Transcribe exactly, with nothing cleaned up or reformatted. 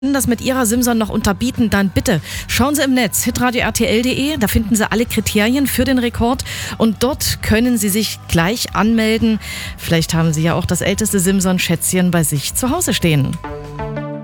das mit Ihrer Simson noch unterbieten, dann bitte schauen Sie im Netz hitradio r t l punkt d e, da finden Sie alle Kriterien für den Rekord und dort können Sie sich gleich anmelden. Vielleicht haben Sie ja auch das älteste Simson-Schätzchen bei sich zu Hause stehen.